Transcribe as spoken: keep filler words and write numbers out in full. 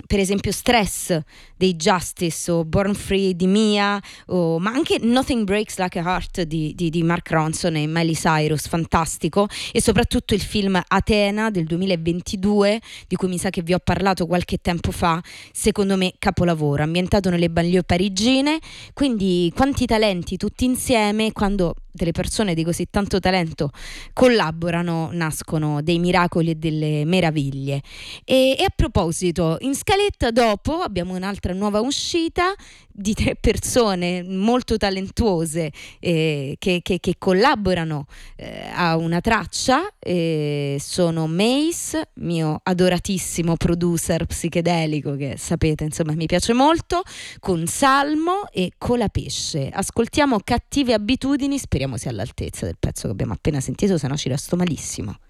per esempio Stress dei Justice o Born Free di Mia, o, ma anche Nothing Breaks Like a Heart di, di, di Mark Ronson e Miley Cyrus, fantastico, e soprattutto il film Athena del duemilaventidue, di cui mi sa che vi ho parlato qualche tempo fa, secondo me capolavoro, ambientato nelle banlieue parigine. Quindi quanti talenti tutti insieme, quando delle persone di così tanto talento collaborano nascono dei miracoli e delle meraviglie. E, e a proposito, in scaletta dopo abbiamo un'altra nuova uscita di tre persone molto talentuose eh, che, che, che collaborano eh, a una traccia. Eh, sono Mace, mio adoratissimo producer psichedelico che sapete insomma mi piace molto, con Salmo e Colapesce. Ascoltiamo Cattive Abitudini, speriamo sia all'altezza del pezzo che abbiamo appena sentito, se no ci resto malissimo.